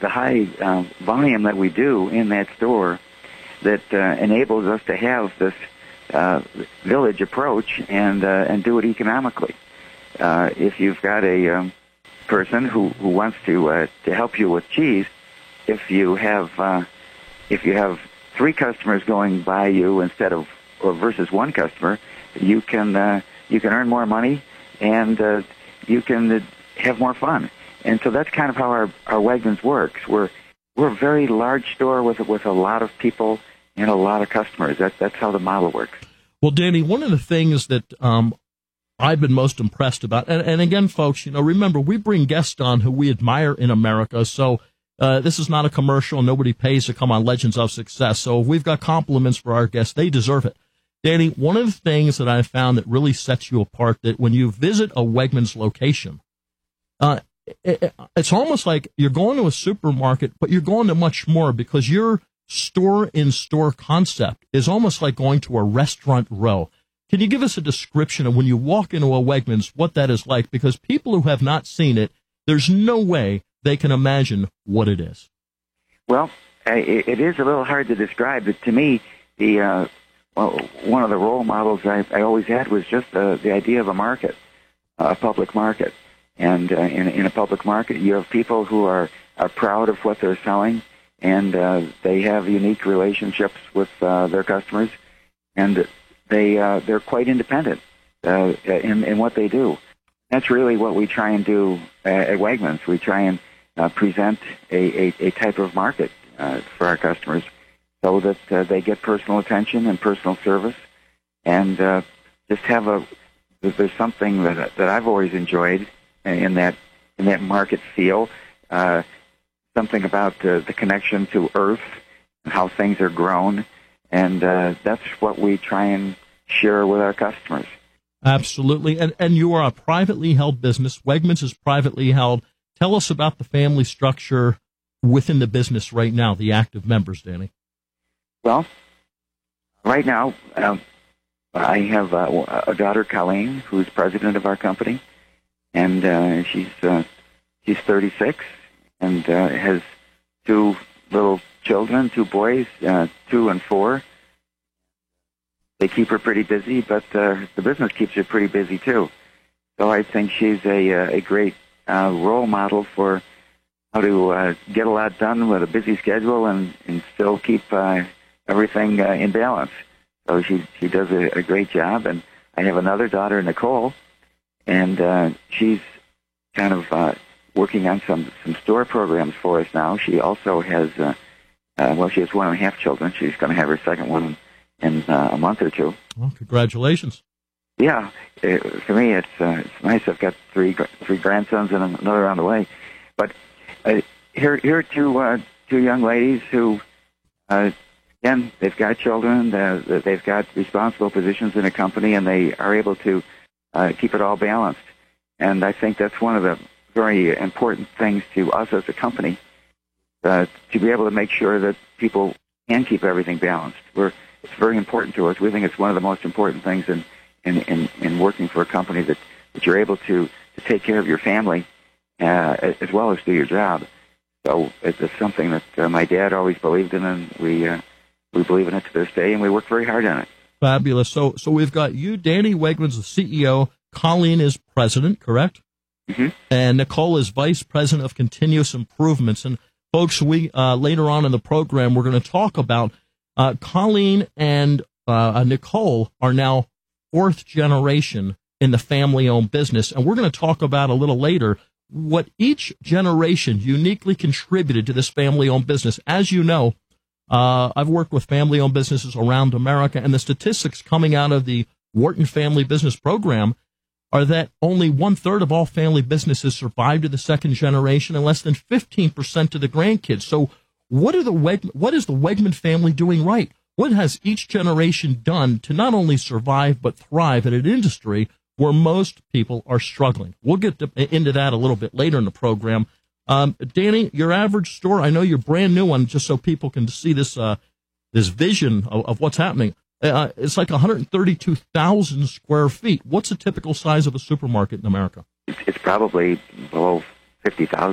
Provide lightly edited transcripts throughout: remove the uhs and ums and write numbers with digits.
volume that we do in that store that enables us to have this village approach and do it economically. If you've got a person who wants to help you with cheese, if you have 3 customers going by you versus 1 customer, you can earn more money and you can have more fun. And so that's kind of how our Wegmans works. We're a very large store with a lot of people and a lot of customers. That's how the model works. Well, Danny, one of the things that I've been most impressed about, and again, folks, remember, we bring guests on who we admire in America, so this is not a commercial. Nobody pays to come on Legends of Success. So if we've got compliments for our guests, they deserve it. Danny, one of the things that I found that really sets you apart, that when you visit a Wegmans location, it's almost like you're going to a supermarket, but you're going to much more, because your store-in-store concept is almost like going to a restaurant row. Can you give us a description of when you walk into a Wegmans, what that is like? Because people who have not seen it, there's no way they can imagine what it is. Well, it is a little hard to describe, but to me, one of the role models I always had was just the idea of a market, a public market. And in a public market, you have people who are proud of what they're selling, and they have unique relationships with their customers, and they're quite independent in what they do. That's really what we try and do at Wegmans. We try and present a type of market for our customers so that they get personal attention and personal service, and just have there's something that I've always enjoyed in that market feel, something about the connection to earth and how things are grown, and that's what we try and share with our customers. Absolutely. And you are a privately held business. Wegmans is privately held. Tell us about the family structure within the business right now, the active members, Danny. Well, right now, I have a daughter, Colleen, who's president of our company, and she's 36 and has 2 little children, 2 boys, 2 and 4. They keep her pretty busy, but the business keeps her pretty busy too. So I think she's a great role model for how to get a lot done with a busy schedule and still keep everything in balance. So she does a great job. And I have another daughter, Nicole, and she's kind of working on some store programs for us now. She also has, she has 1.5 children. She's going to have her second one in a month or 2. Well, congratulations. Yeah, for me, it's nice. I've got three grandsons and another on the way. But here are two young ladies who, again, they've got children, they've got responsible positions in a company, and they are able to keep it all balanced. And I think that's one of the very important things to us as a company, to be able to make sure that people can keep everything balanced. It's very important to us. We think it's one of the most important things in working for a company that you're able to take care of your family as well as do your job. So it's something that my dad always believed in, and we believe in it to this day, and we work very hard on it. Fabulous. So we've got you, Danny Wegmans, the CEO. Colleen is president, correct? Mm-hmm. And Nicole is vice president of continuous improvements. And folks, we later on in the program, we're going to talk about Colleen and Nicole are now 4th generation in the family-owned business, and we're going to talk about a little later what each generation uniquely contributed to this family-owned business. As you know, I've worked with family-owned businesses around America, and the statistics coming out of the Wharton Family Business Program are that only 1/3 of all family businesses survive to the 2nd generation, and less than 15% to the grandkids. So what is the Wegman family doing right? What has each generation done to not only survive but thrive in an industry where most people are struggling? We'll get into that a little bit later in the program. Danny, your average store, I know you're brand new one, just so people can see this vision of what's happening. It's like 132,000 square feet. What's a typical size of a supermarket in America? It's probably below 50,000.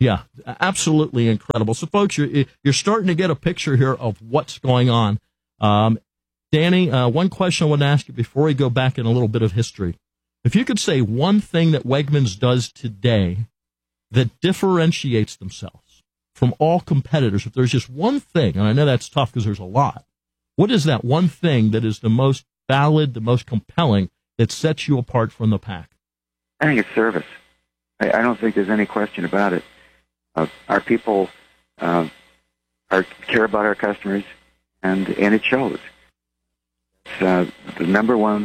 Yeah, absolutely incredible. So, folks, you're starting to get a picture here of what's going on. Danny, one question I want to ask you before we go back in a little bit of history. If you could say one thing that Wegmans does today that differentiates themselves from all competitors, if there's just one thing, and I know that's tough because there's a lot, what is that one thing that is the most valid, the most compelling, that sets you apart from the pack? I think it's service. I don't think there's any question about it. Our people care about our customers, and it shows. It's the number one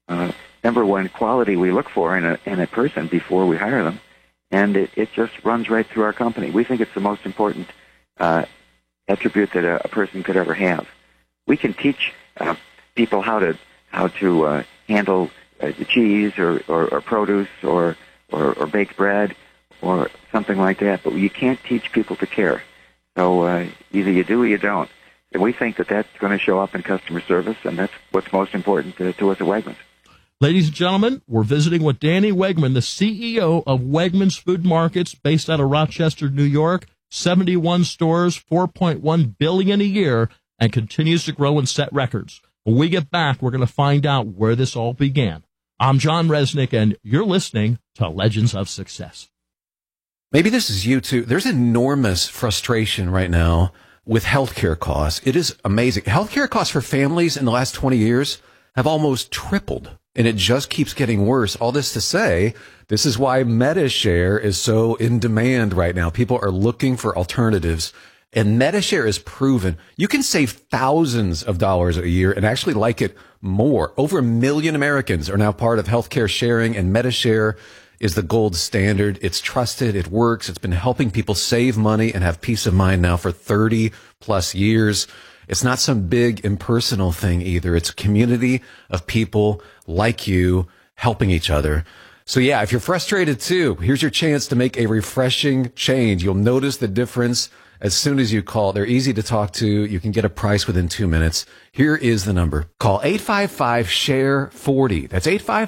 quality we look for in a person before we hire them, and it just runs right through our company. We think it's the most important attribute that a person could ever have. We can teach people how to handle cheese or produce or baked bread or something like that, but you can't teach people to care. So either you do or you don't. And we think that that's going to show up in customer service, and that's what's most important to us at Wegmans. Ladies and gentlemen, we're visiting with Danny Wegman, the CEO of Wegmans Food Markets, based out of Rochester, New York. 71 stores, $4.1 billion a year, and continues to grow and set records. When we get back, we're going to find out where this all began. I'm John Resnick, and you're listening to Legends of Success. Maybe this is you, too. There's enormous frustration right now with healthcare costs. It is amazing. Healthcare costs for families in the last 20 years have almost tripled, and it just keeps getting worse. All this to say, this is why MediShare is so in demand right now. People are looking for alternatives, and MediShare is proven. You can save thousands of dollars a year and actually like it more. Over 1 million Americans are now part of healthcare sharing, and MediShare is the gold standard. It's trusted. It works. It's been helping people save money and have peace of mind now for 30 plus years. It's not some big impersonal thing either. It's a community of people like you helping each other. So yeah, if you're frustrated too, here's your chance to make a refreshing change. You'll notice the difference as soon as you call. They're easy to talk to. You can get a price within 2 minutes. Here is the number. Call 855-SHARE-40. That's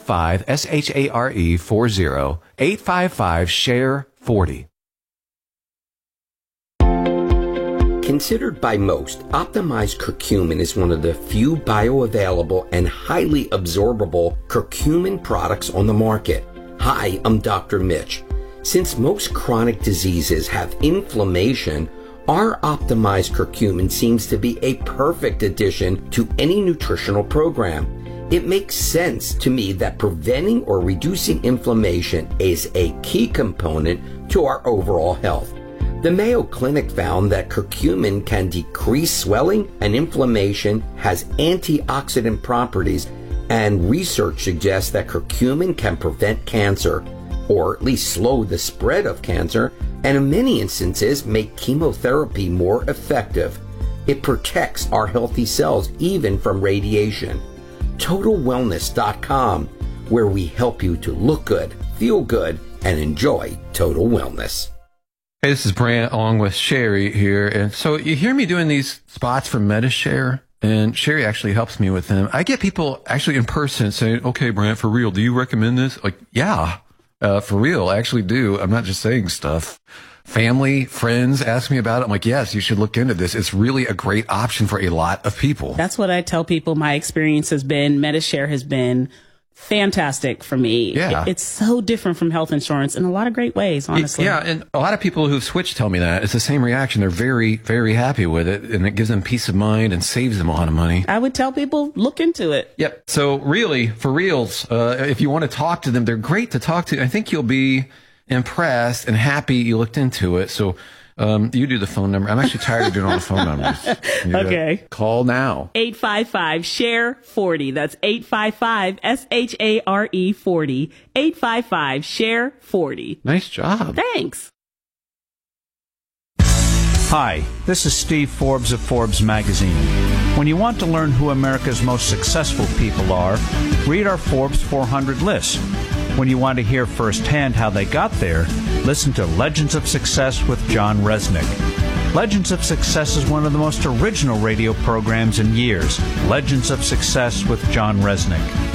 855-SHARE-40. 855-SHARE-40. Considered by most, optimized curcumin is one of the few bioavailable and highly absorbable curcumin products on the market. Hi, I'm Dr. Mitch. Since most chronic diseases have inflammation, our optimized curcumin seems to be a perfect addition to any nutritional program. It makes sense to me that preventing or reducing inflammation is a key component to our overall health. The Mayo Clinic found that curcumin can decrease swelling and inflammation, has antioxidant properties, and research suggests that curcumin can prevent cancer, or at least slow the spread of cancer, and in many instances make chemotherapy more effective. It protects our healthy cells even from radiation. TotalWellness.com, where we help you to look good, feel good, and enjoy total wellness. Hey, this is Brant along with Sherry here. And so you hear me doing these spots for MediShare, and Sherry actually helps me with them. I get people actually in person saying, okay, Brant, for real, do you recommend this? Like, yeah, for real, I actually do. I'm not just saying stuff. Family, friends ask me about it. I'm like, yes, you should look into this. It's really a great option for a lot of people. That's what I tell people my experience has been. MediShare has been fantastic for me. Yeah. It's so different from health insurance in a lot of great ways, honestly. Yeah, and a lot of people who've switched tell me that. It's the same reaction. They're very, very happy with it, and it gives them peace of mind and saves them a lot of money. I would tell people, look into it. Yep. So really, for reals, if you want to talk to them, they're great to talk to. I think you'll be impressed and happy you looked into it. So you do the phone number. I'm actually tired of doing all the phone numbers. Okay. Call now. 855-SHARE-40. That's 855-SHARE-40. 855-SHARE-40. Nice job. Thanks. Hi, this is Steve Forbes of Forbes Magazine. When you want to learn who America's most successful people are, read our Forbes 400 list. When you want to hear firsthand how they got there, listen to Legends of Success with John Resnick. Legends of Success is one of the most original radio programs in years. Legends of Success with John Resnick.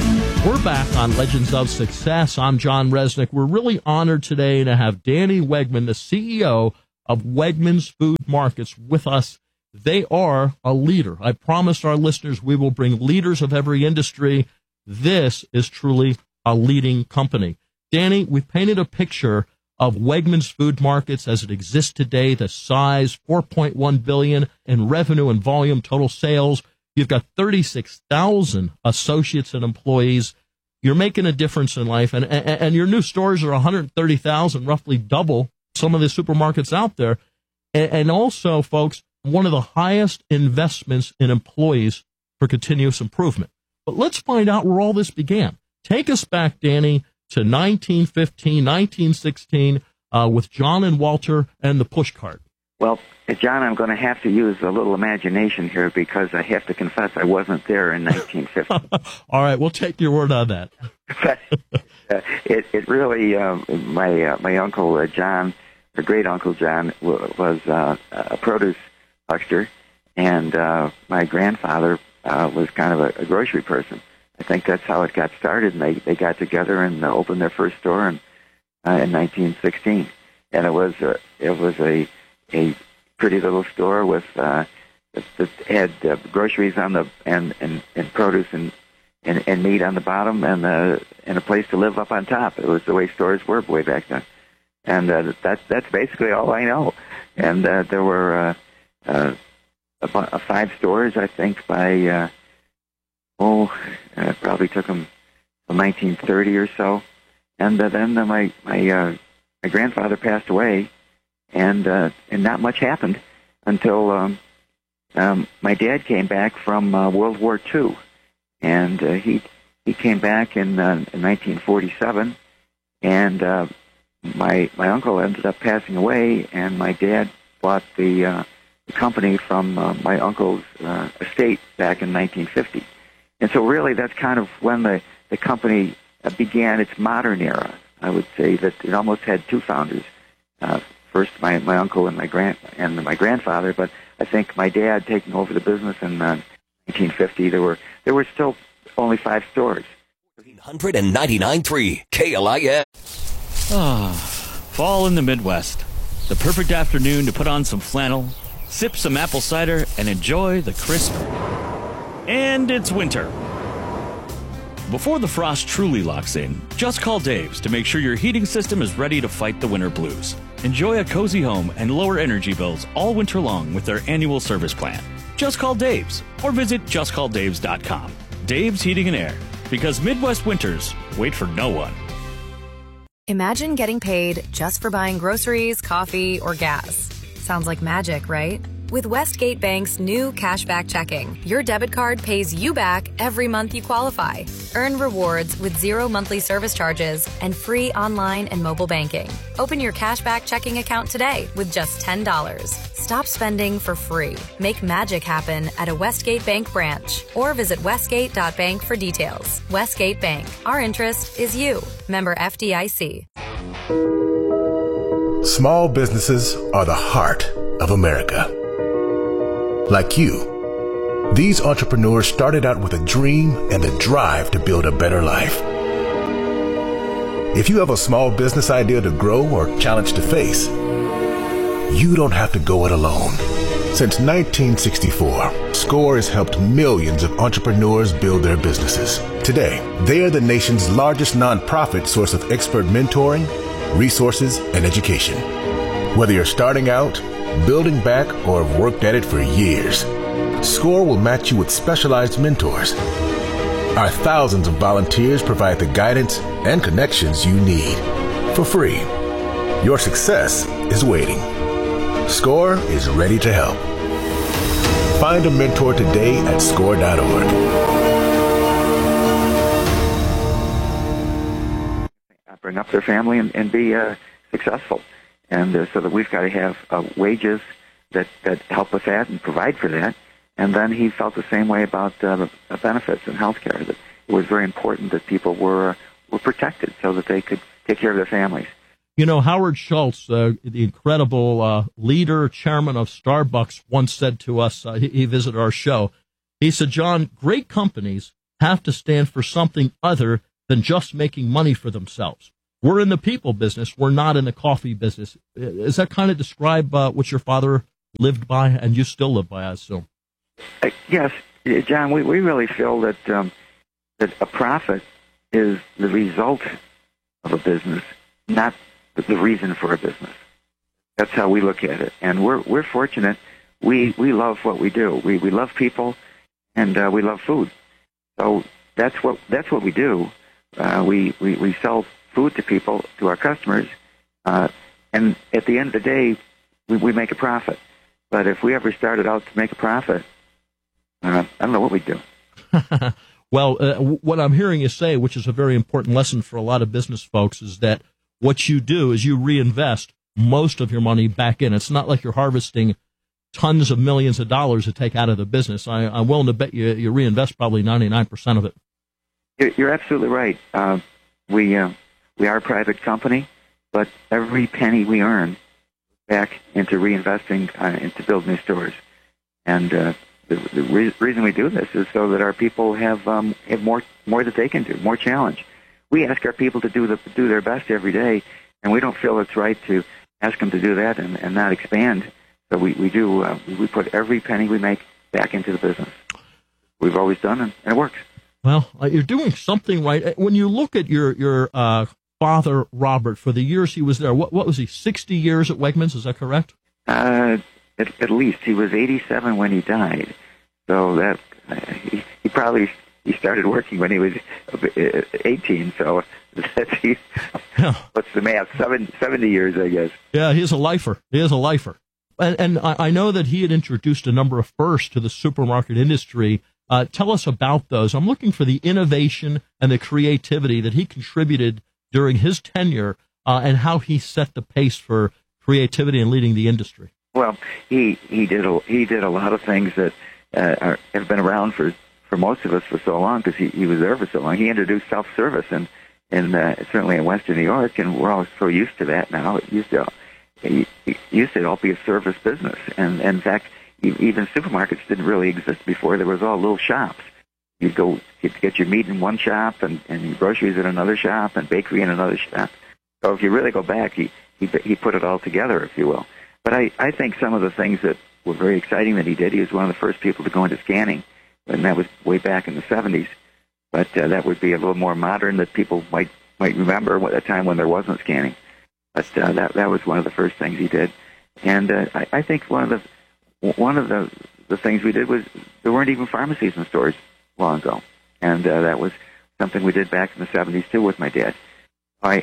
We're back on Legends of Success. I'm John Resnick. We're really honored today to have Danny Wegman, the CEO of Wegmans Food Markets, with us. They are a leader. I promised our listeners we will bring leaders of every industry. This is truly a leading company. Danny, we've painted a picture of Wegmans Food Markets as it exists today, the size, $4.1 billion in revenue and volume, total sales. You've got 36,000 associates and employees. You're making a difference in life, and your new stores are 130,000, roughly double some of the supermarkets out there. And also, folks, one of the highest investments in employees for continuous improvement. But let's find out where all this began. Take us back, Danny, to 1915, 1916, with John and Walter and the push cart. Well, John, I'm going to have to use a little imagination here because I have to confess I wasn't there in 1950. All right, we'll take your word on that. But it really, my uncle John, or great uncle John, was a produce huckster, and my grandfather was kind of a grocery person. I think that's how it got started, and they got together and opened their first store in 1916, and it was a pretty little store with that had groceries on the and produce and meat on the bottom and a place to live up on top. It was the way stores were way back then, and that's basically all I know. And there were 5 stores, I think, by it probably took them till 1930 or so, and then my grandfather passed away. And not much happened until my dad came back from World War II, and he came back in 1947, and my uncle ended up passing away, and my dad bought the company from my uncle's estate back in 1950, and so really that's kind of when the company began its modern era. I would say that it almost had 2 founders. First, my uncle and my grandfather, but I think my dad taking over the business in 1950. There were still only 5 stores. 199.3 KLIS. Fall in the Midwest. The perfect afternoon to put on some flannel, sip some apple cider, and enjoy the crisp. And it's winter. Before the frost truly locks in, just call Dave's to make sure your heating system is ready to fight the winter blues. Enjoy a cozy home and lower energy bills all winter long with their annual service plan. Just call Dave's or visit justcalldaves.com. Dave's Heating and Air, because Midwest winters wait for no one. Imagine getting paid just for buying groceries, coffee, or gas. Sounds like magic, right? With Westgate Bank's new Cashback Checking, your debit card pays you back every month you qualify. Earn rewards with 0 monthly service charges and free online and mobile banking. Open your Cashback Checking account today with just $10. Stop spending for free. Make magic happen at a Westgate Bank branch or visit westgate.bank for details. Westgate Bank. Our interest is you. Member FDIC. Small businesses are the heart of America. Like you, these entrepreneurs started out with a dream and the drive to build a better life. If you have a small business idea to grow or challenge to face, you don't have to go it alone. Since 1964, SCORE has helped millions of entrepreneurs build their businesses. Today, they are the nation's largest nonprofit source of expert mentoring, resources, and education. Whether you're starting out, building back, or have worked at it for years, SCORE will match you with specialized mentors. Our thousands of volunteers provide the guidance and connections you need for free. Your success is waiting. SCORE is ready to help. Find a mentor today at SCORE.org. Bring up their family and be successful. And so that we've got to have wages that help with that and provide for that. And then he felt the same way about benefits and health care, that it was very important that people were protected so that they could take care of their families. You know, Howard Schultz, the incredible leader, chairman of Starbucks, once said to us, he visited our show, he said, John, great companies have to stand for something other than just making money for themselves. We're in the people business. We're not in the coffee business. Does that kind of describe what your father lived by and you still live by, I assume? Yes, John, we really feel that that a profit is the result of a business, not the reason for a business. That's how we look at it. And we're fortunate. We love what we do. We love people, and we love food. So that's what we do. We sell food to people, to our customers, and at the end of the day, we make a profit. But if we ever started out to make a profit, I don't know what we'd do. Well, what I'm hearing you say, which is a very important lesson for a lot of business folks, is that what you do is you reinvest most of your money back in. It's not like you're harvesting tons of millions of dollars to take out of the business. I'm willing to bet you reinvest probably 99% of it. You're absolutely right. We are a private company, but every penny we earn back into reinvesting into build new stores. And the reason we do this is so that our people have more that they can do, more challenge. We ask our people to do their best every day, and we don't feel it's right to ask them to do that and not expand. So we put every penny we make back into the business. We've always done, and it works. Well, you're doing something right. When you look at your father, Robert, for the years he was there, what was he, 60 years at Wegmans? Is that correct? At least. He was 87 when he died. So that he started working when he was 18. So what's the math? 70 years, I guess. Yeah, he is a lifer. And I know that he had introduced a number of firsts to the supermarket industry. Tell us about those. I'm looking for the innovation and the creativity that he contributed during his tenure and how he set the pace for creativity and leading the industry. Well, he did a lot of things that have been around for most of us for so long because he was there for so long. He introduced self-service and certainly in Western New York, and we're all so used to that now. It used to all be a service business, and in fact, even supermarkets didn't really exist before. There was all little shops. You'd get your meat in one shop, and your groceries in another shop, and bakery in another shop. So if you really go back, he put it all together, if you will. But I think some of the things that were very exciting that he did, he was one of the first people to go into scanning, and that was way back in the 70s. But that would be a little more modern that people might remember at a time when there wasn't scanning. But that was one of the first things he did. And I think one of the things we did was there weren't even pharmacies in stores long ago, and that was something we did back in the 70s too with my dad. I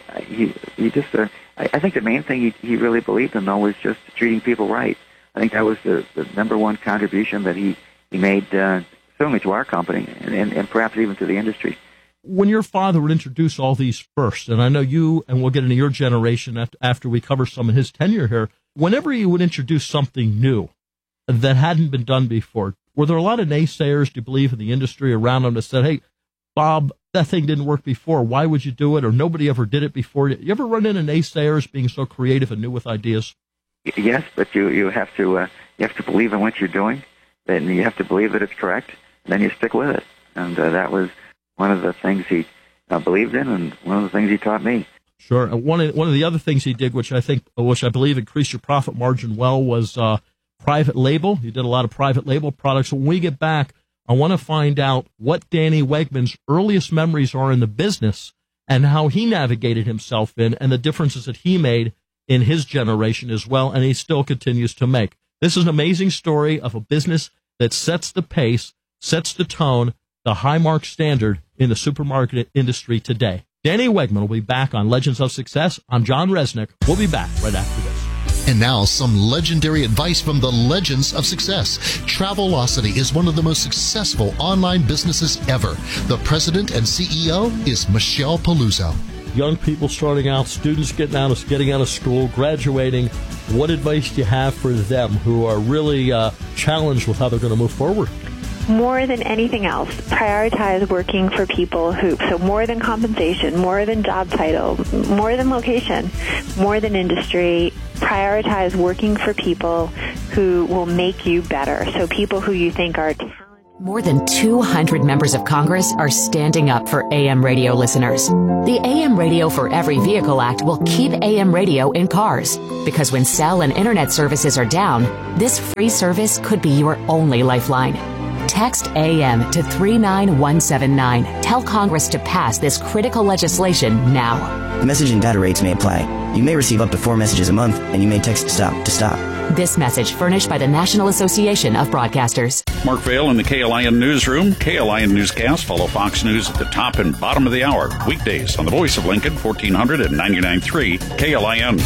think the main thing he really believed in, though, was just treating people right. I think that was the number one contribution that he made, certainly to our company and perhaps even to the industry. When your father would introduce all these firsts, and I know you, and we'll get into your generation after we cover some of his tenure here, whenever he would introduce something new that hadn't been done before, were there a lot of naysayers, do you believe, in the industry around him that said, hey, Bob, that thing didn't work before, why would you do it, or nobody ever did it before? You ever run into naysayers being so creative and new with ideas? Yes, but you have to believe in what you're doing, and you have to believe that it's correct, and then you stick with it. And that was one of the things he believed in, and one of the things he taught me. Sure. One of the other things he did, which I believe increased your profit margin well, was private label. He did a lot of private label products. When we get back, I want to find out what Danny Wegman's earliest memories are in the business and how he navigated himself in and the differences that he made in his generation as well, and he still continues to make. This is an amazing story of a business that sets the pace, sets the tone, the high mark standard in the supermarket industry today. Danny Wegman will be back on Legends of Success. I'm John Resnick. We'll be back right after this. And now, some legendary advice from the Legends of Success. Travelocity is one of the most successful online businesses ever. The president and CEO is Michelle Paluzzo. Young people starting out, students getting out of school, graduating. What advice do you have for them who are really challenged with how they're going to move forward? More than anything else, prioritize working for people so more than compensation, more than job title, more than location, more than industry, prioritize working for people who will make you better. So people who you think are talented More than 200 members of Congress are standing up for AM radio listeners. The AM Radio for Every Vehicle Act will keep AM radio in cars, because when cell and internet services are down, this free service could be your only lifeline. Text AM to 39179. Tell Congress to pass this critical legislation now. The message and data rates may apply. You may receive up to 4 messages a month, and you may text STOP to stop. This message furnished by the National Association of Broadcasters. Mark Vail in the KLIN Newsroom. KLIN Newscast. Follow Fox News at the top and bottom of the hour. Weekdays on the Voice of Lincoln, 1400 and 99.3 KLIN.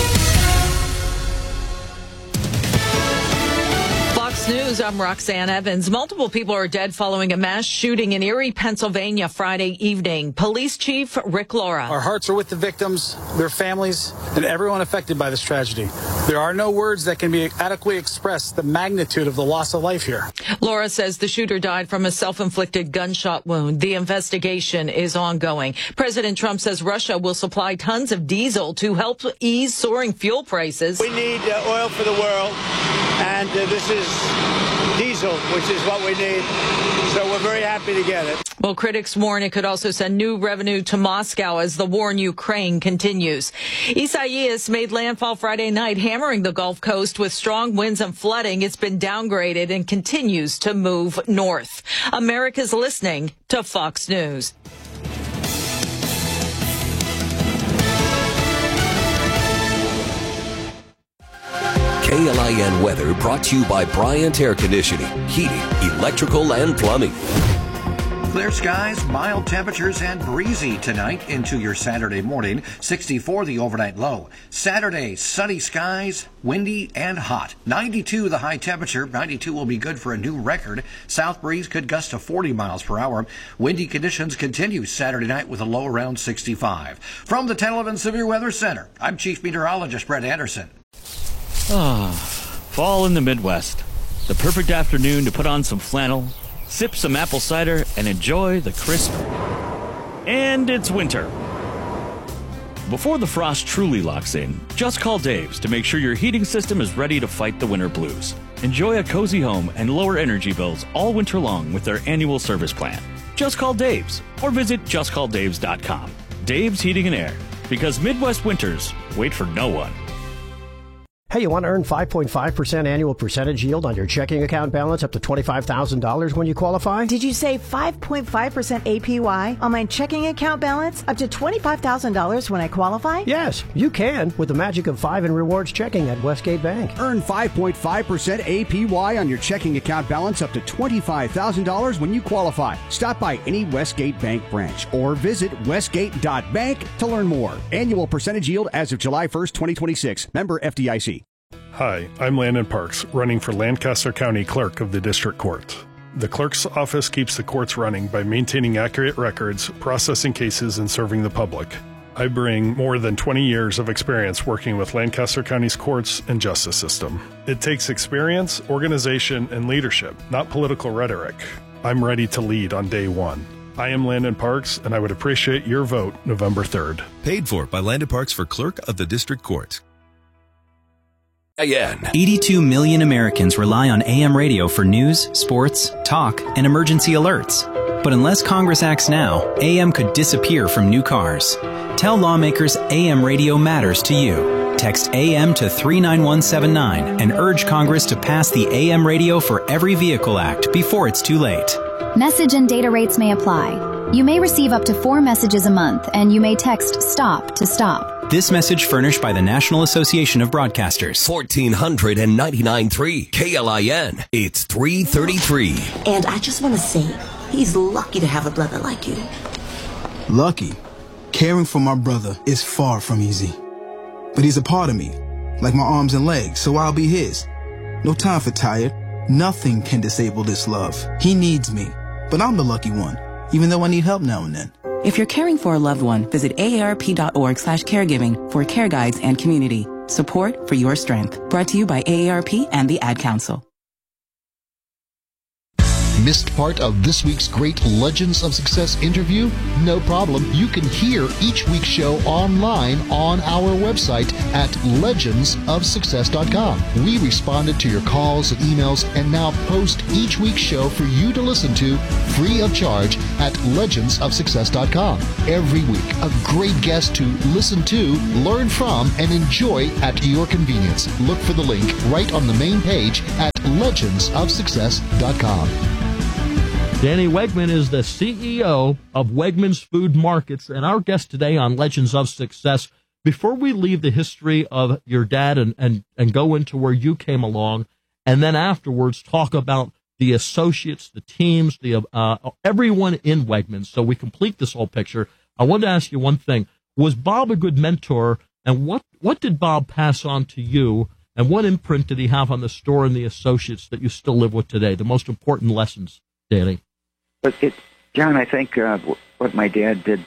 News, I'm Roxanne Evans. Multiple people are dead following a mass shooting in Erie, Pennsylvania Friday evening. Police Chief Rick Laura. Our hearts are with the victims, their families, and everyone affected by this tragedy. There are no words that can be adequately express the magnitude of the loss of life here. Laura says the shooter died from a self-inflicted gunshot wound. The investigation is ongoing. President Trump says Russia will supply tons of diesel to help ease soaring fuel prices. We need oil for the world, and this is diesel, which is what we need. So we're very happy to get it. Well, critics warn it could also send new revenue to Moscow as the war in Ukraine continues. Isaias made landfall Friday night, hammering the Gulf Coast with strong winds and flooding. It's been downgraded and continues to move north. America's listening to Fox News. KLIN weather brought to you by Bryant Air Conditioning, Heating, Electrical, and Plumbing. Clear skies, mild temperatures, and breezy tonight into your Saturday morning. 64 the overnight low. Saturday, sunny skies, windy and hot. 92 the high temperature. 92 will be good for a new record. South breeze could gust to 40 miles per hour. Windy conditions continue Saturday night with a low around 65. From the 1011 Severe Weather Center, I'm Chief Meteorologist Brett Anderson. Fall in the Midwest. The perfect afternoon to put on some flannel, sip some apple cider, and enjoy the crisp. And it's winter. Before the frost truly locks in, just call Dave's to make sure your heating system is ready to fight the winter blues. Enjoy a cozy home and lower energy bills all winter long with their annual service plan. Just call Dave's or visit justcalldaves.com. Dave's Heating and Air, because Midwest winters wait for no one. Hey, you want to earn 5.5% annual percentage yield on your checking account balance up to $25,000 when you qualify? Did you say 5.5% APY on my checking account balance up to $25,000 when I qualify? Yes, you can with the magic of 5 in rewards checking at Westgate Bank. Earn 5.5% APY on your checking account balance up to $25,000 when you qualify. Stop by any Westgate Bank branch or visit westgate.bank to learn more. Annual percentage yield as of July 1st, 2026. Member FDIC. Hi, I'm Landon Parks, running for Lancaster County Clerk of the District Court. The clerk's office keeps the courts running by maintaining accurate records, processing cases, and serving the public. I bring more than 20 years of experience working with Lancaster County's courts and justice system. It takes experience, organization, and leadership, not political rhetoric. I'm ready to lead on day one. I am Landon Parks, and I would appreciate your vote November 3rd. Paid for by Landon Parks for Clerk of the District Court. 82 million Americans rely on AM radio for news, sports, talk, and emergency alerts. But unless Congress acts now, AM could disappear from new cars. Tell lawmakers AM radio matters to you. Text AM to 39179 and urge Congress to pass the AM Radio for Every Vehicle Act before it's too late. Message and data rates may apply. You may receive up to 4 messages a month, and you may text STOP to stop. This message furnished by the National Association of Broadcasters. 1499.3 KLIN. It's 333. And I just want to say, he's lucky to have a brother like you. Lucky? Caring for my brother is far from easy. But he's a part of me, like my arms and legs, so I'll be his. No time for tired. Nothing can disable this love. He needs me, but I'm the lucky one, even though I need help now and then. If you're caring for a loved one, visit aarp.org/caregiving for care guides and community support for your strength. Brought to you by AARP and the Ad Council. Missed part of this week's great Legends of Success interview? No problem. You can hear each week's show online on our website at legendsofsuccess.com. We responded to your calls and emails and now post each week's show for you to listen to free of charge at legendsofsuccess.com. Every week, a great guest to listen to, learn from, and enjoy at your convenience. Look for the link right on the main page at legendsofsuccess.com. Danny Wegman is the CEO of Wegmans Food Markets and our guest today on Legends of Success. Before we leave the history of your dad and go into where you came along, and then afterwards talk about the associates, the teams, the everyone in Wegmans, so we complete this whole picture, I wanted to ask you one thing. Was Bob a good mentor, and what did Bob pass on to you, and what imprint did he have on the store and the associates that you still live with today, the most important lessons, Danny? But John, I think what my dad did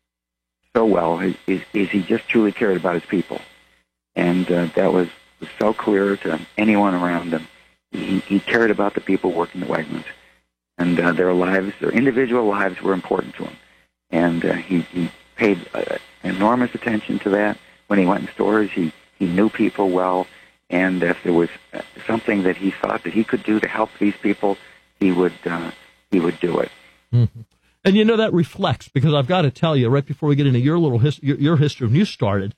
so well is he just truly cared about his people. And that was so clear to anyone around him. He cared about the people working at Wegmans. And their lives, their individual lives were important to him. And he paid enormous attention to that. When he went in stores, he knew people well. And if there was something that he thought that he could do to help these people, he would do it. Mm-hmm. And you know that reflects, because I've got to tell you, right before we get into your little your history when you started,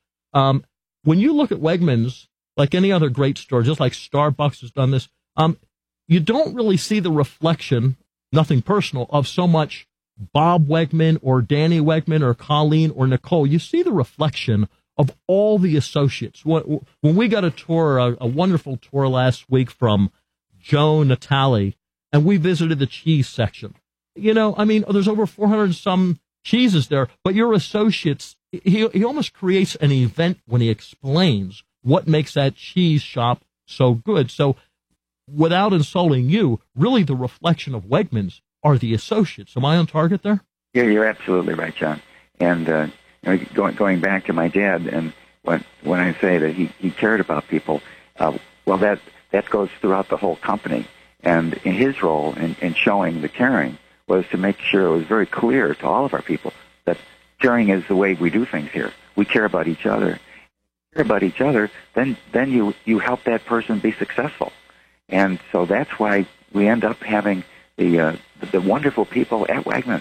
when you look at Wegmans, like any other great store, just like Starbucks has done this, you don't really see the reflection, nothing personal, of so much Bob Wegman or Danny Wegman or Colleen or Nicole. You see the reflection of all the associates. When we got a tour, a wonderful tour last week from Joe Natale, and we visited the cheese section. You know, I mean, there's over 400 and some cheeses there, but your associates, he almost creates an event when he explains what makes that cheese shop so good. So without insulting you, really the reflection of Wegmans are the associates. Am I on target there? Yeah, you're absolutely right, John. And going back to my dad, and when I say that he cared about people, well, that goes throughout the whole company. And in his role in showing the caring was to make sure it was very clear to all of our people that caring is the way we do things here. We care about each other. If you care about each other, then you help that person be successful. And so that's why we end up having the wonderful people at Wegmans.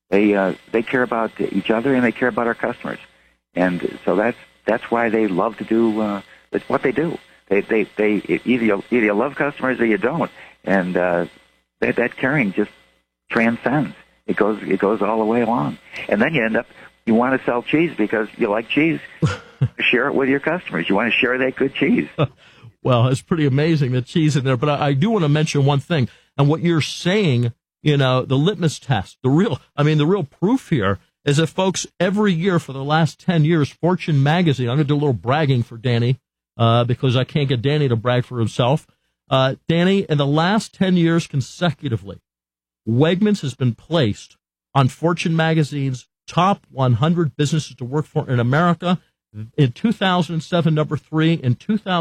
They care about each other and they care about our customers. And so that's why they love to do what they do. They either you love customers or you don't. And that caring just transcends. It goes all the way along. And then you want to sell cheese because you like cheese. Share it with your customers. You want to share that good cheese. Well, it's pretty amazing, the cheese in there. But I do want to mention one thing. And what you're saying, you know, the litmus test, the real proof here is that, folks, every year for the last 10 years, Fortune magazine, I'm going to do a little bragging for Danny because I can't get Danny to brag for himself. Danny, in the last 10 years consecutively, Wegmans has been placed on Fortune magazine's top 100 businesses to work for in America. In 2007, number 3. In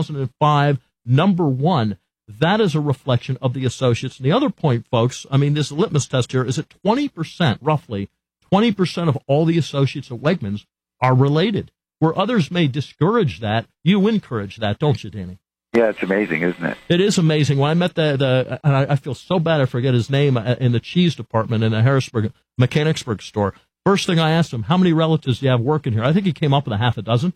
2005, number 1. That is a reflection of the associates. And the other point, folks, I mean, this litmus test here is that 20%, roughly 20% of all the associates at Wegmans are related. Where others may discourage that, you encourage that, don't you, Danny? Yeah, it's amazing, isn't it? It is amazing. When I met and I feel so bad I forget his name, in the cheese department in the Mechanicsburg store, first thing I asked him, how many relatives do you have working here? I think he came up with a half a dozen.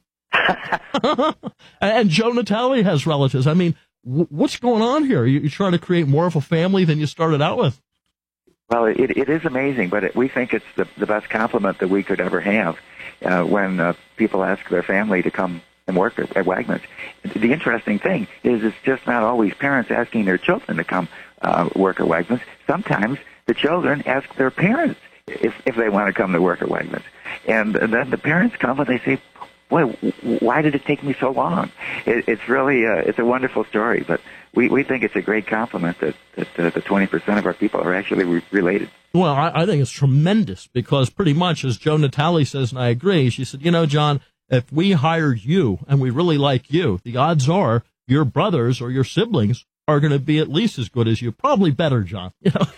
And Joe Natale has relatives. I mean, what's going on here? You're trying to create more of a family than you started out with. Well, it is amazing, but we think it's the best compliment that we could ever have when people ask their family to come and work at Wegmans. The interesting thing is it's just not always parents asking their children to come work at Wegmans. Sometimes the children ask their parents if they want to come to work at Wegmans. And then the parents come and they say, boy, why did it take me so long? It's really it's a wonderful story, but we think it's a great compliment that the 20% of our people are actually related. Well, I think it's tremendous because pretty much, as Joe Natale says, and I agree, she said, you know, John, if we hired you and we really like you, the odds are your brothers or your siblings are going to be at least as good as you, probably better, John.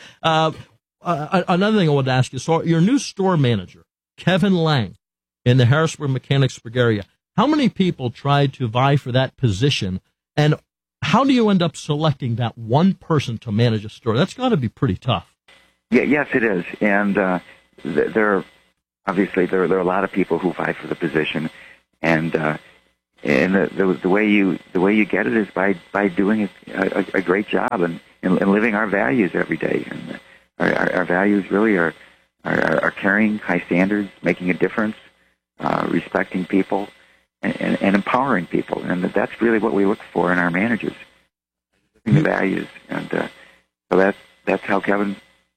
Another thing I wanted to ask you, so your new store manager, Kevin Lang, in the Harrisburg Mechanicsburg area, how many people tried to vie for that position, and how do you end up selecting that one person to manage a store? That's got to be pretty tough. Yeah, yes, it is, and there are a lot of people who vie for the position, and the way you get it is by doing a great job and living our values every day. And our values really are carrying high standards, making a difference, respecting people, and empowering people. And that's really what we look for in our managers, the values. And so that's how Kevin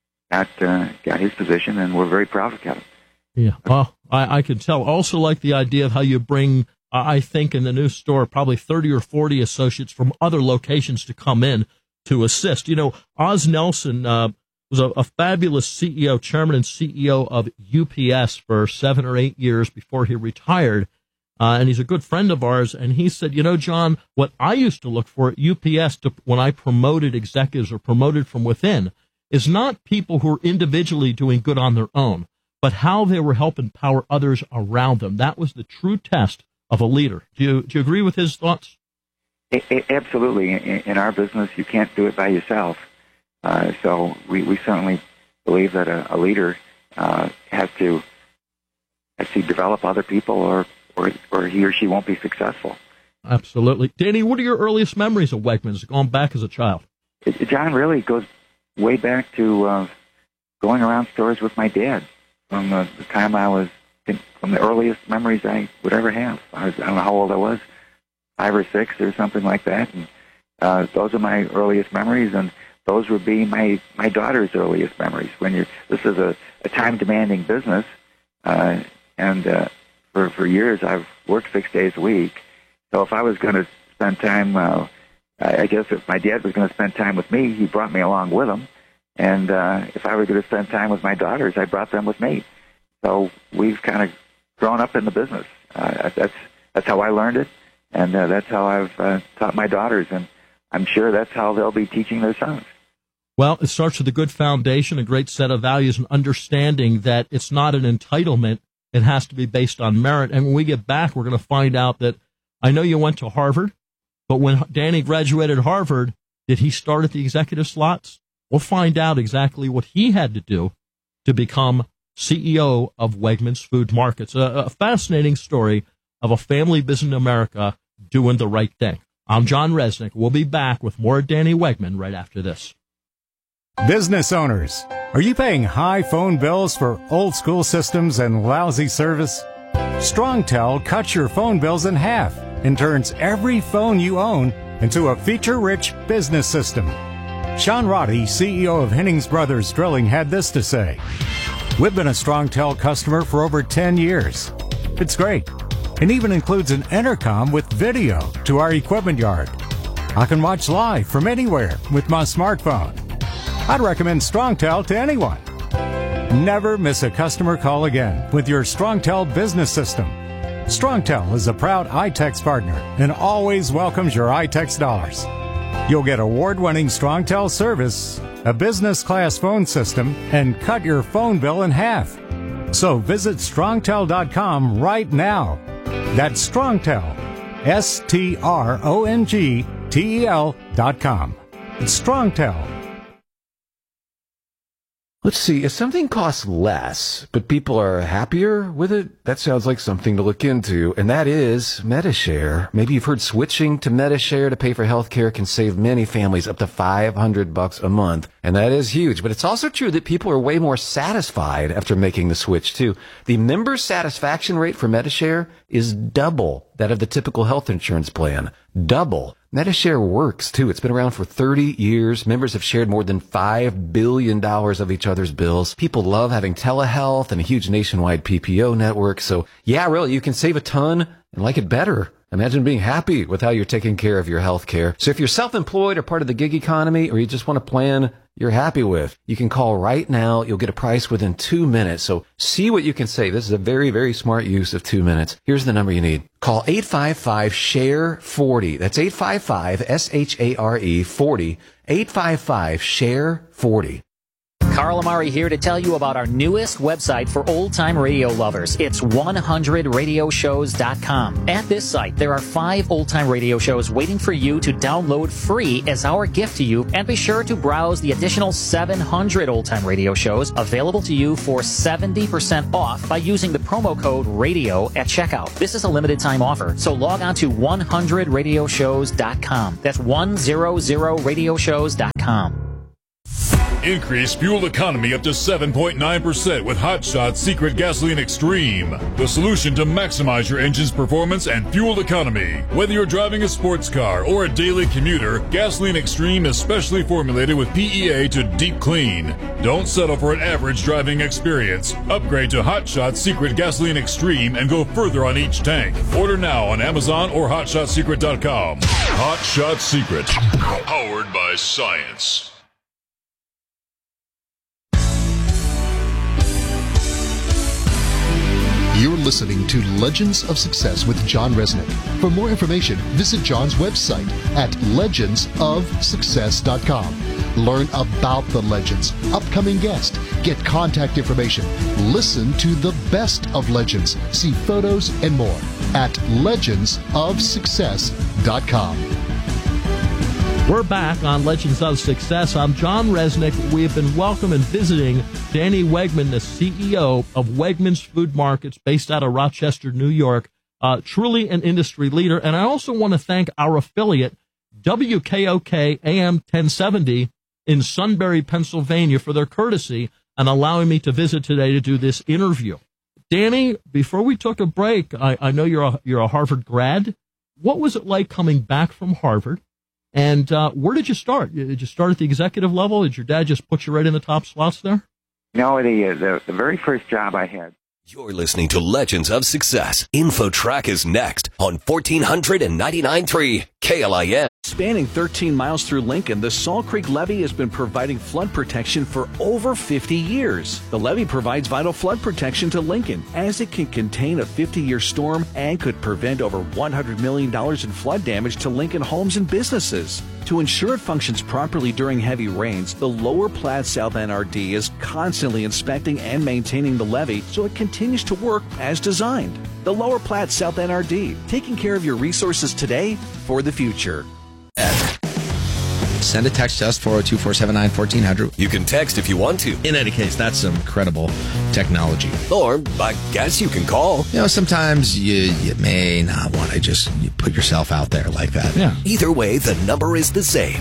got his position, and we're very proud of Kevin. Yeah, well, I can tell. Also like the idea of how you bring, I think in the new store, probably 30 or 40 associates from other locations to come in to assist. You know, Oz Nelson was a fabulous CEO, chairman and CEO of UPS for 7 or 8 years before he retired. And he's a good friend of ours. And he said, you know, John, what I used to look for at UPS when I promoted executives or promoted from within is not people who are individually doing good on their own, but how they were helping empower others around them. That was the true test of a leader. Do you agree with his thoughts? Absolutely. In our business, you can't do it by yourself. So we certainly believe that a leader has to develop other people, or he or she won't be successful. Absolutely. Danny, what are your earliest memories of Wegmans going back as a child? John, really goes way back to going around stores with my dad from the time I was, from the earliest memories I would ever have. I don't know how old I was, 5 or 6 or something like that. And those are my earliest memories, and those would be my daughter's earliest memories. This is a time-demanding business, and for years I've worked 6 days a week. So if I was going to spend time, I guess if my dad was going to spend time with me, he brought me along with him. And if I were going to spend time with my daughters, I brought them with me. So we've kind of grown up in the business. That's how I learned it, and that's how I've taught my daughters, and I'm sure that's how they'll be teaching their sons. Well, it starts with a good foundation, a great set of values, and understanding that it's not an entitlement. It has to be based on merit. And when we get back, we're going to find out that I know you went to Harvard, but when Danny graduated Harvard, did he start at the executive slots? We'll find out exactly what he had to do to become CEO of Wegmans Food Markets. A fascinating story of a family business in America doing the right thing. I'm John Resnick. We'll be back with more Danny Wegman right after this. Business owners, are you paying high phone bills for old school systems and lousy service? StrongTel cuts your phone bills in half and turns every phone you own into a feature-rich business system. Sean Roddy, CEO of Hennings Brothers Drilling, had this to say. We've been a StrongTel customer for over 10 years. It's great. It even includes an intercom with video to our equipment yard. I can watch live from anywhere with my smartphone. I'd recommend StrongTel to anyone. Never miss a customer call again with your StrongTel business system. StrongTel is a proud iTex partner and always welcomes your iTex dollars. You'll get award-winning StrongTel service, a business-class phone system, and cut your phone bill in half. So visit StrongTel.com right now. That's StrongTel, StrongTel.com. It's StrongTel. Let's see, if something costs less, but people are happier with it, that sounds like something to look into, and that is Medi-Share. Maybe you've heard switching to Medi-Share to pay for healthcare can save many families up to $500 a month, and that is huge. But it's also true that people are way more satisfied after making the switch, too. The member satisfaction rate for Medi-Share is double that of the typical health insurance plan. Double. Medi-Share works, too. It's been around for 30 years. Members have shared more than $5 billion of each other's bills. People love having telehealth and a huge nationwide PPO network. So, yeah, really, you can save a ton and like it better. Imagine being happy with how you're taking care of your health care. So if you're self-employed or part of the gig economy, or you just want a plan you're happy with, you can call right now. You'll get a price within 2 minutes. So see what you can say. This is a very, very smart use of 2 minutes. Here's the number you need. Call 855-SHARE-40. That's 855-SHARE-40. 855-SHARE-40. Carl Amari here to tell you about our newest website for old-time radio lovers. It's 100radioshows.com. At this site, there are 5 old-time radio shows waiting for you to download free as our gift to you, and be sure to browse the additional 700 old-time radio shows available to you for 70% off by using the promo code RADIO at checkout. This is a limited-time offer, so log on to 100radioshows.com. That's 100radioshows.com. Increase fuel economy up to 7.9% with Hot Shot Secret Gasoline Extreme. The solution to maximize your engine's performance and fuel economy. Whether you're driving a sports car or a daily commuter, Gasoline Extreme is specially formulated with PEA to deep clean. Don't settle for an average driving experience. Upgrade to Hot Shot Secret Gasoline Extreme and go further on each tank. Order now on Amazon or HotShotSecret.com. Hot Shot Secret. Powered by science. You're listening to Legends of Success with John Resnick. For more information, visit John's website at legendsofsuccess.com. Learn about the legends, upcoming guests, get contact information, listen to the best of legends, see photos and more at legendsofsuccess.com. We're back on Legends of Success. I'm John Resnick. We have been welcoming and visiting Danny Wegman, the CEO of Wegmans Food Markets, based out of Rochester, New York. Truly an industry leader. And I also want to thank our affiliate, WKOK AM 1070 in Sunbury, Pennsylvania, for their courtesy and allowing me to visit today to do this interview. Danny, before we took a break, I know you're a Harvard grad. What was it like coming back from Harvard? And where did you start? Did you start at the executive level? Did your dad just put you right in the top slots there? No, the very first job I had. You're listening to Legends of Success. InfoTrack is next on 1499.3 KLIN. Spanning 13 miles through Lincoln, the Salt Creek Levee has been providing flood protection for over 50 years. The levee provides vital flood protection to Lincoln, as it can contain a 50-year storm and could prevent over $100 million in flood damage to Lincoln homes and businesses. To ensure it functions properly during heavy rains, the Lower Platte South NRD is constantly inspecting and maintaining the levee so it continues to work as designed. The Lower Platte South NRD, taking care of your resources today for the future. Send a text to us, 402-479-1400. You can text if you want to. In any case, that's some incredible technology. Or, I guess you can call. You know, sometimes you may not want to just put yourself out there like that. Yeah. Either way, the number is the same.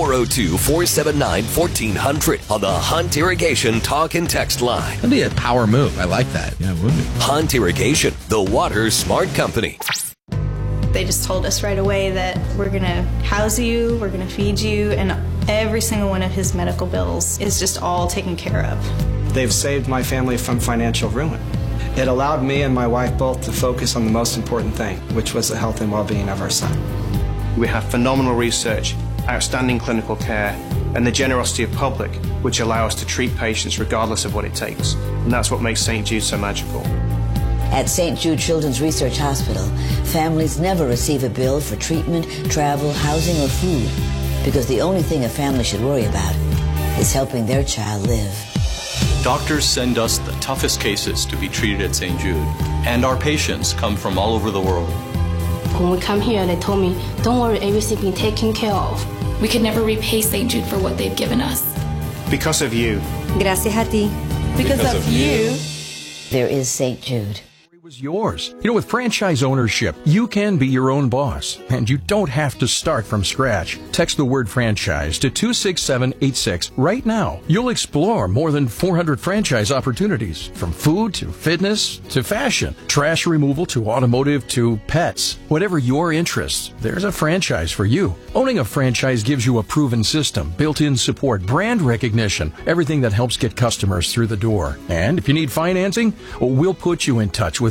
402-479-1400 on the Hunt Irrigation talk and text line. That'd be a power move. I like that. Yeah, it would be. Hunt Irrigation, the water smart company. They just told us right away that we're going to house you, we're going to feed you, and every single one of his medical bills is just all taken care of. They've saved my family from financial ruin. It allowed me and my wife both to focus on the most important thing, which was the health and well-being of our son. We have phenomenal research, outstanding clinical care, and the generosity of public, which allow us to treat patients regardless of what it takes. And that's what makes St. Jude so magical. At St. Jude Children's Research Hospital, families never receive a bill for treatment, travel, housing, or food, because the only thing a family should worry about is helping their child live. Doctors send us the toughest cases to be treated at St. Jude, and our patients come from all over the world. When we come here, they told me, don't worry, everything's been taken care of. We could never repay St. Jude for what they've given us. Because of you. Gracias a ti. Because of you. There is St. Jude. Yours. You know, with franchise ownership, you can be your own boss, and you don't have to start from scratch. Text the word franchise to 26786 right now. You'll explore more than 400 franchise opportunities, from food to fitness to fashion, trash removal to automotive to pets. Whatever your interests, there's a franchise for you. Owning a franchise gives you a proven system, built-in support, brand recognition, everything that helps get customers through the door. And if you need financing, we'll put you in touch with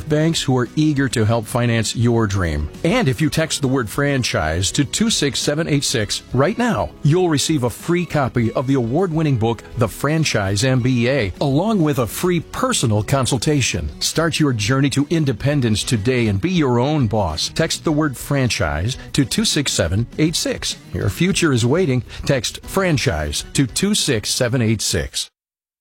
with banks who are eager to help finance your dream. And if you text the word franchise to 26786 right now, you'll receive a free copy of the award-winning book, The Franchise MBA, along with a free personal consultation. Start your journey to independence today and be your own boss. Text the word franchise to 26786. Your future is waiting. Text franchise to 26786.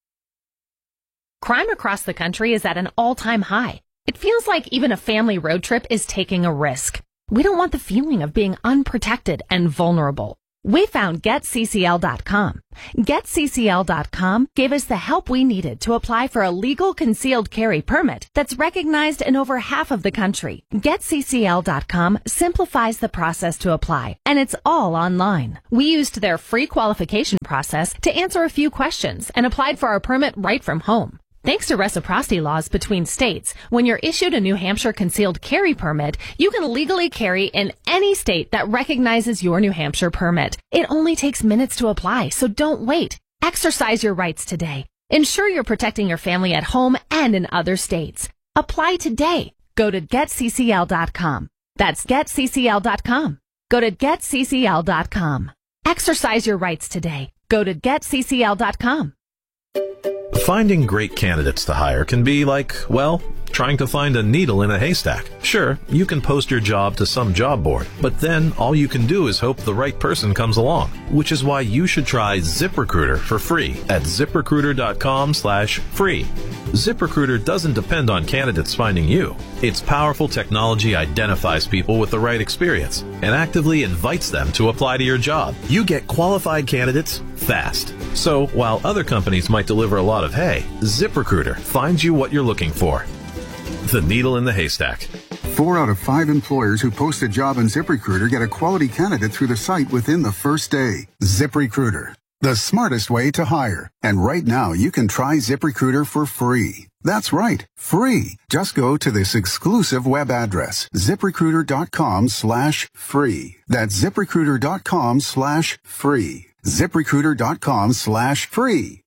Crime across the country is at an all-time high. It feels like even a family road trip is taking a risk. We don't want the feeling of being unprotected and vulnerable. We found GetCCL.com. GetCCL.com gave us the help we needed to apply for a legal concealed carry permit that's recognized in over half of the country. GetCCL.com simplifies the process to apply, and it's all online. We used their free qualification process to answer a few questions and applied for our permit right from home. Thanks to reciprocity laws between states, when you're issued a New Hampshire concealed carry permit, you can legally carry in any state that recognizes your New Hampshire permit. It only takes minutes to apply, so don't wait. Exercise your rights today. Ensure you're protecting your family at home and in other states. Apply today. Go to GetCCL.com. That's GetCCL.com. Go to GetCCL.com. Exercise your rights today. Go to GetCCL.com. Finding great candidates to hire can be like, well, trying to find a needle in a haystack. Sure, you can post your job to some job board, but then all you can do is hope the right person comes along, which is why you should try ZipRecruiter for free at ZipRecruiter.com/free. ZipRecruiter doesn't depend on candidates finding you. Its powerful technology identifies people with the right experience and actively invites them to apply to your job. You get qualified candidates fast. So while other companies might deliver a lot of hay, ZipRecruiter finds you what you're looking for. The needle in the haystack. 4 out of 5 employers who post a job on ZipRecruiter get a quality candidate through the site within the first day. ZipRecruiter, the smartest way to hire. And right now, you can try ZipRecruiter for free. That's right, free. Just go to this exclusive web address, ZipRecruiter.com/free. That's ZipRecruiter.com/free. ZipRecruiter.com/free.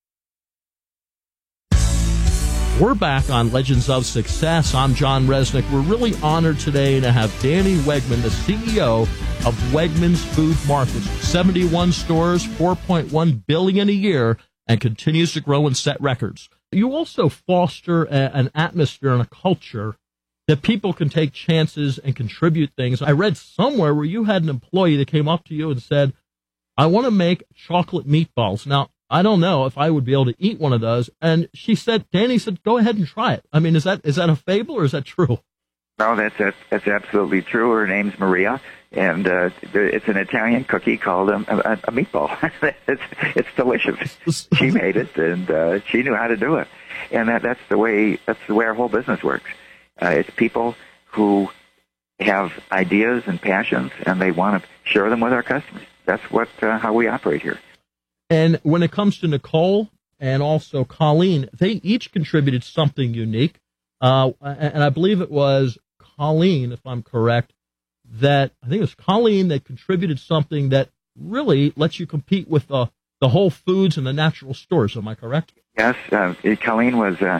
We're back on Legends of Success. I'm John Resnick. We're really honored today to have Danny Wegman, the CEO of Wegmans Food Markets. 71 stores, $4.1 billion a year, and continues to grow and set records. You also foster an atmosphere and a culture that people can take chances and contribute things. I read somewhere where you had an employee that came up to you and said, I want to make chocolate meatballs. Now, I don't know if I would be able to eat one of those. And Danny said, go ahead and try it. I mean, is that a fable or is that true? No, that's absolutely true. Her name's Maria, and it's an Italian cookie called a meatball. it's delicious. She made it, and she knew how to do it. And that's the way our whole business works. It's people who have ideas and passions, and they want to share them with our customers. That's how we operate here. And when it comes to Nicole and also Colleen, they each contributed something unique. And I believe it was Colleen, if I'm correct, I think it was Colleen that contributed something that really lets you compete with the Whole Foods and the natural stores. Am I correct? Yes. Colleen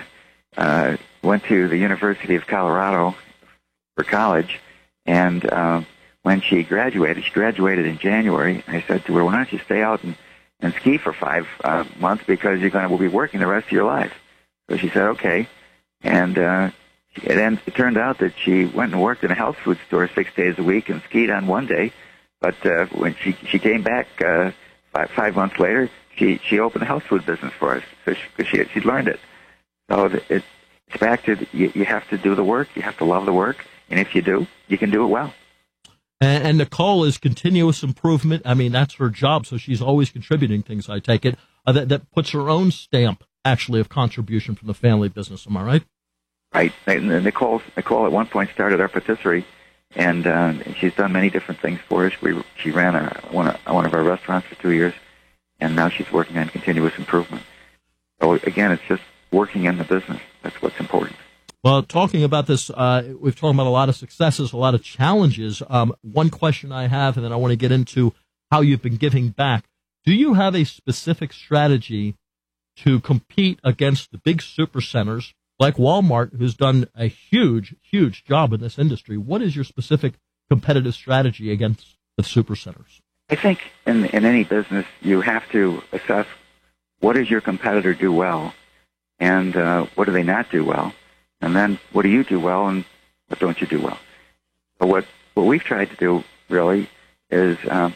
went to the University of Colorado for college, and when she graduated in January. I said to her, why don't you stay out and ski for 5 months, because we'll be working the rest of your life. So she said, okay. And then it turned out that she went and worked in a health food store 6 days a week and skied on one day. But when she came back 5 months later, she opened a health food business for us, because she'd learned it. So it's back to you have to do the work, you have to love the work, and if you do, you can do it well. And Nicole is continuous improvement. I mean, that's her job, so she's always contributing things, I take it, that puts her own stamp, actually, of contribution from the family business. Am I right? Right. Nicole at one point started our patisserie, and she's done many different things for us. She ran one of our restaurants for 2 years, and now she's working on continuous improvement. So, again, it's just working in the business. That's what's important. Well, talking about this, we've talked about a lot of successes, a lot of challenges. One question I have, and then I want to get into how you've been giving back. Do you have a specific strategy to compete against the big super centers like Walmart, who's done a huge, huge job in this industry. What is your specific competitive strategy against the supercenters? I think in any business, you have to assess what does your competitor do well, and what do they not do well, and then what do you do well, and what don't you do well. So what we've tried to do really is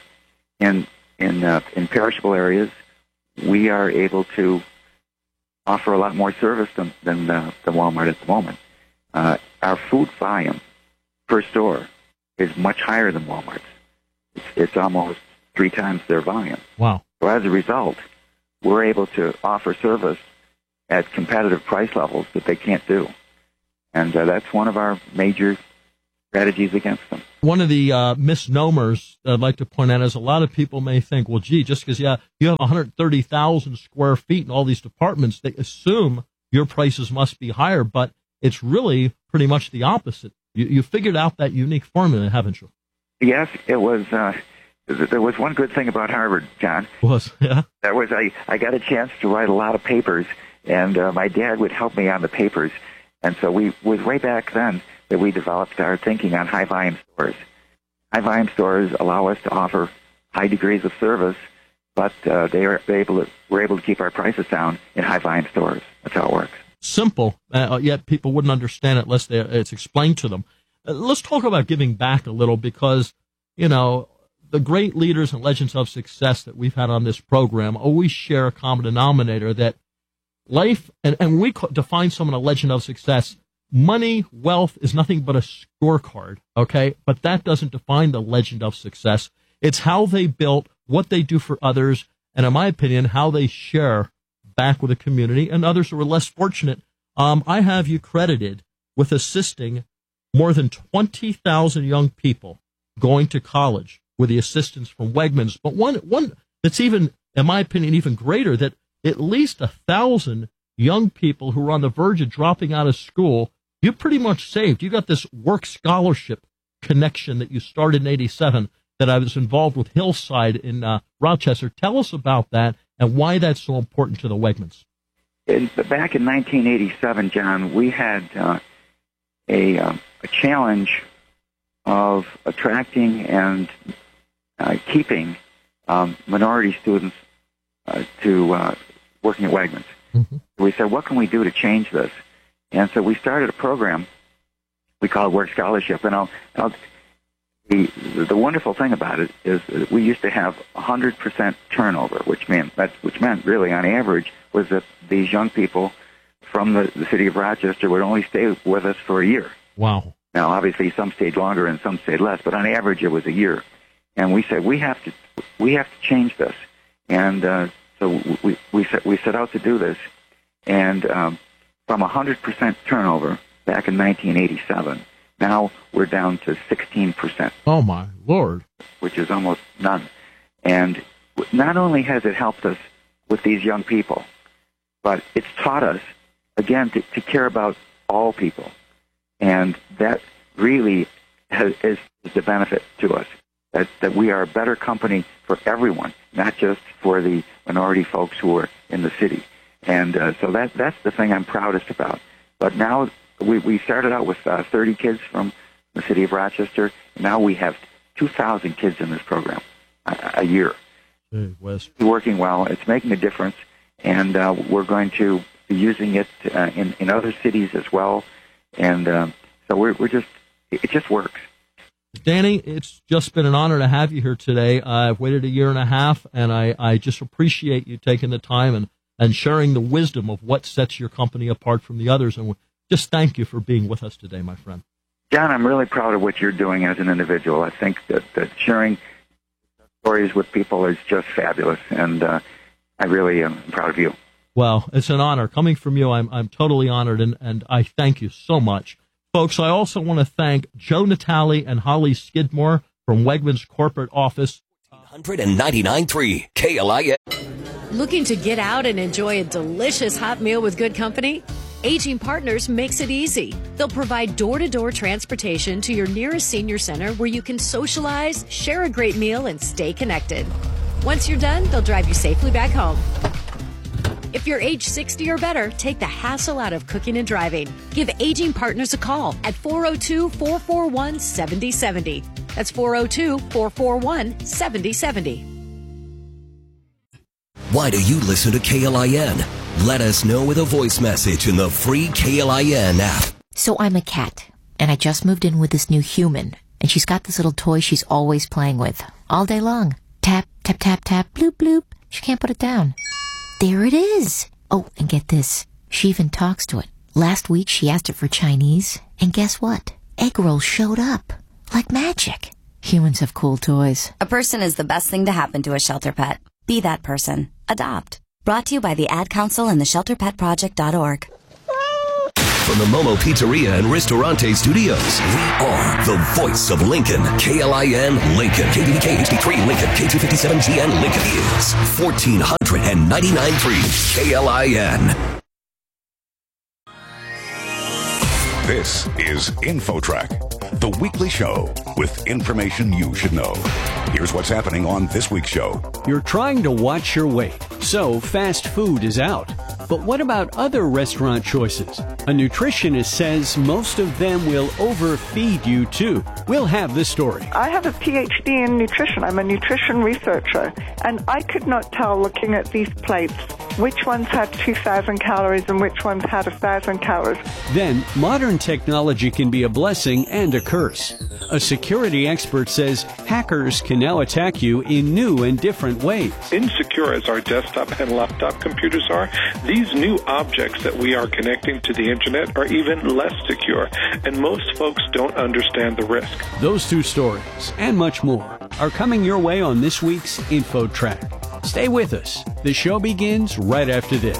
in perishable areas, we are able to offer a lot more service than Walmart at the moment. Our food volume per store is much higher than Walmart's. It's almost 3 times their volume. Wow. So as a result, we're able to offer service at competitive price levels that they can't do. And that's one of our major strategies against them. One of the misnomers I'd like to point out is a lot of people may think, well, gee, just because you have 130,000 square feet in all these departments, they assume your prices must be higher, but it's really pretty much the opposite. You figured out that unique formula, haven't you? Yes, it was. There was one good thing about Harvard, John. Yeah. That was I got a chance to write a lot of papers, and my dad would help me on the papers. And so it was way back then that we developed our thinking on high-volume stores. High-volume stores allow us to offer high degrees of service, but we're able to keep our prices down in high-volume stores. That's how it works. Simple, yet people wouldn't understand it unless it's explained to them. Let's talk about giving back a little because, the great leaders and legends of success that we've had on this program always share a common denominator that life, and when we define someone a legend of success, money, wealth is nothing but a scorecard, okay? But that doesn't define the legend of success. It's how they built, what they do for others, and in my opinion, how they share back with the community and others who are less fortunate. I have you credited with assisting more than 20,000 young people going to college with the assistance from Wegmans. But one that's even, in my opinion, even greater, that at least 1,000 young people who are on the verge of dropping out of school, you pretty much saved. You got this work scholarship connection that you started in 87 that I was involved with Hillside in Rochester. Tell us about that and why that's so important to the Wegmans. Back in 1987, John, we had a challenge of attracting and keeping minority students to working at Wegmans. Mm-hmm. We said, what can we do to change this? And so we started a program we called Work Scholarship. And the wonderful thing about it is that we used to have 100% turnover, which meant really on average was that these young people from the city of Rochester would only stay with us for a year. Wow. Now, obviously, some stayed longer and some stayed less, but on average, it was a year. And we said we have to change this. And so we set out to do this. And from 100% turnover back in 1987, now we're down to 16%. Oh my Lord! Which is almost none. And not only has it helped us with these young people, but it's taught us again to care about all people. And that really is the benefit to us, that we are a better company for everyone, not just for the minority folks who are in the city. And so that's the thing I'm proudest about. But now we started out with 30 kids from the city of Rochester. Now we have 2,000 kids in this program a year. Hey, Wes. It's working well. It's making a difference. And we're going to be using it in other cities as well. And so it just works. Danny, it's just been an honor to have you here today. I've waited a year and a half, and I just appreciate you taking the time and sharing the wisdom of what sets your company apart from the others. And just thank you for being with us today, my friend. John, I'm really proud of what you're doing as an individual. I think that sharing stories with people is just fabulous, and I really am proud of you. Well, it's an honor. Coming from you, I'm totally honored, and I thank you so much. Folks, I also want to thank Joe Natale and Holly Skidmore from Wegmans Corporate Office. 199.3 KLIA. Looking to get out and enjoy a delicious hot meal with good company? Aging Partners makes it easy. They'll provide door-to-door transportation to your nearest senior center where you can socialize, share a great meal, and stay connected. Once you're done, they'll drive you safely back home. If you're age 60 or better, take the hassle out of cooking and driving. Give Aging Partners a call at 402-441-7070. That's 402-441-7070. Why do you listen to KLIN? Let us know with a voice message in the free KLIN app. So I'm a cat, and I just moved in with this new human, and she's got this little toy she's always playing with, all day long. Tap, tap, tap, tap, bloop, bloop. She can't put it down. There it is. Oh, and get this. She even talks to it. Last week she asked it for Chinese, and guess what? Egg rolls showed up. Like magic. Humans have cool toys. A person is the best thing to happen to a shelter pet. Be that person. Adopt. Brought to you by the Ad Council and the ShelterPetProject.org. From the Momo Pizzeria and Ristorante Studios, we are the voice of Lincoln. KLIN Lincoln. KDDK HD3 Lincoln. K257GN Lincoln is 1499.3 KLIN. This is InfoTrack, the weekly show with information you should know. Here's what's happening on this week's show. You're trying to watch your weight, so fast food is out. But what about other restaurant choices? A nutritionist says most of them will overfeed you too. We'll have this story. I have a PhD in nutrition. I'm a nutrition researcher, and I could not tell looking at these plates which ones had 2,000 calories and which ones had 1,000 calories. Then, modern technology can be a blessing and a curse. A security expert says hackers can now attack you in new and different ways. Insecure as our desktop and laptop computers are, these new objects that we are connecting to the internet are even less secure, and most folks don't understand the risk. Those two stories, and much more, are coming your way on this week's InfoTrack. Stay with us. The show begins right after this.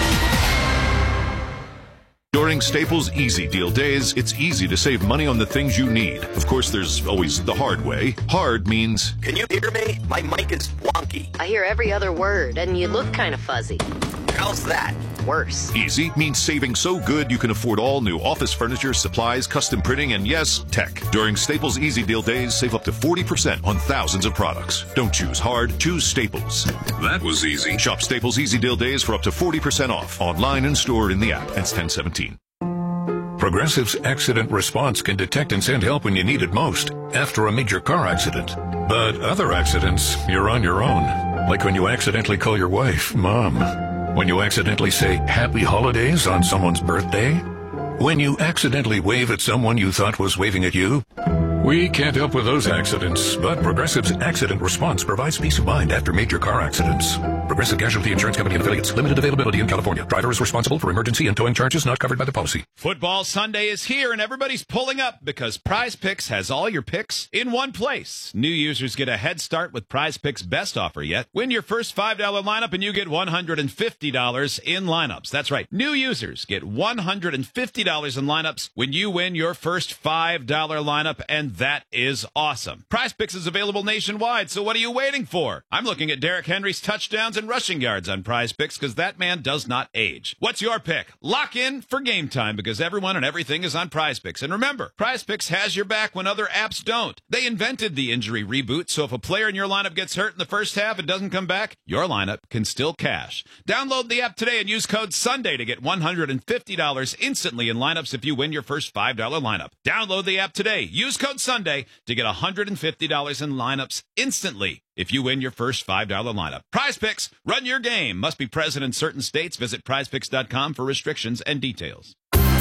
During Staples Easy Deal Days, it's easy to save money on the things you need. Of course, there's always the hard way. Hard means... Can you hear me? My mic is wonky. I hear every other word, and you look kind of fuzzy. How's that? Worse. Easy means saving so good you can afford all new office furniture, supplies, custom printing, and yes, tech. During Staples Easy Deal Days, save up to 40% on thousands of products. Don't choose hard, choose Staples. That was easy. Shop Staples Easy Deal Days for up to 40% off, online and store in the app. That's 1017. Progressive's accident response can detect and send help when you need it most, after a major car accident. But other accidents, you're on your own. Like when you accidentally call your wife Mom. When you accidentally say Happy Holidays on someone's birthday. When you accidentally wave at someone you thought was waving at you. We can't help with those accidents, but Progressive's accident response provides peace of mind after major car accidents. Progressive Casualty Insurance Company and Affiliates. Limited availability in California. Driver is responsible for emergency and towing charges not covered by the policy. Football Sunday is here, and everybody's pulling up because Prize Picks has all your picks in one place. New users get a head start with Prize Picks' best offer yet. Win your first $5 lineup, and you get $150 in lineups. That's right. New users get $150 in lineups when you win your first $5 lineup, and that is awesome. Prize Picks is available nationwide, so what are you waiting for? I'm looking at Derrick Henry's touchdowns and rushing yards on Prize Picks because that man does not age. What's your pick? Lock in for game time because everyone and everything is on Prize Picks. And remember, Prize Picks has your back when other apps don't. They invented the injury reboot, so if a player in your lineup gets hurt in the first half and doesn't come back, your lineup can still cash. Download the app today and use code SUNDAY to get $150 instantly in lineups if you win your first $5 lineup. Download the app today. Use code SUNDAY to get $150 in lineups instantly if you win your first $5 lineup. Prize Picks, run your game. Must be present in certain states. Visit prizepicks.com for restrictions and details.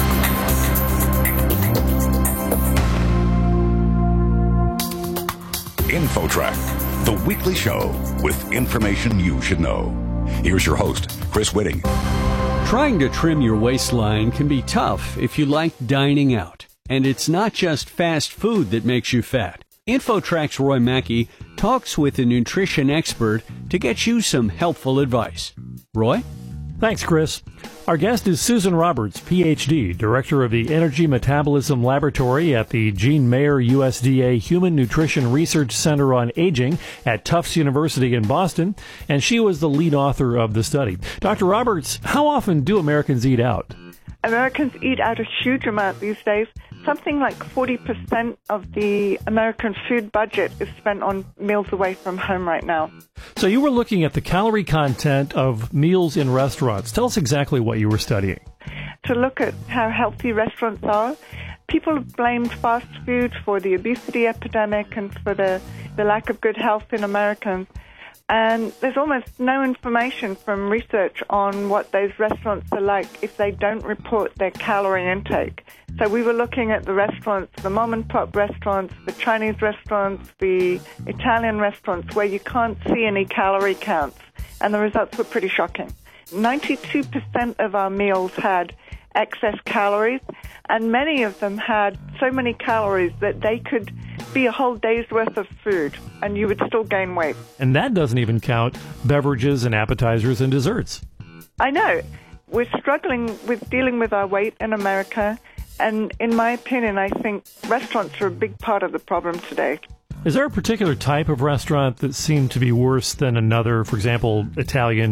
InfoTrack, the weekly show with information you should know. Here's your host, Chris Whitting. Trying to trim your waistline can be tough if you like dining out. And it's not just fast food that makes you fat. InfoTrack's Roy Mackey talks with a nutrition expert to get you some helpful advice. Roy? Thanks, Chris. Our guest is Susan Roberts, Ph.D., Director of the Energy Metabolism Laboratory at the Gene Mayer USDA Human Nutrition Research Center on Aging at Tufts University in Boston, and she was the lead author of the study. Dr. Roberts, how often do Americans eat out? Americans eat out a huge amount these days. something like 40% of the American food budget is spent on meals away from home right now. So you were looking at the calorie content of meals in restaurants. Tell us exactly what you were studying. To look at how healthy restaurants are, people have blamed fast food for the obesity epidemic and for the lack of good health in Americans. And there's almost no information from research on what those restaurants are like if they don't report their calorie intake. So we were looking at the restaurants, the mom-and-pop restaurants, the Chinese restaurants, the Italian restaurants, where you can't see any calorie counts. And the results were pretty shocking. 92% of our meals had excess calories, and many of them had so many calories that they could be a whole day's worth of food, and you would still gain weight. And that doesn't even count beverages and appetizers and desserts. I know. We're struggling with dealing with our weight in America, and in my opinion, I think restaurants are a big part of the problem today. Is there a particular type of restaurant that seemed to be worse than another? For example, Italian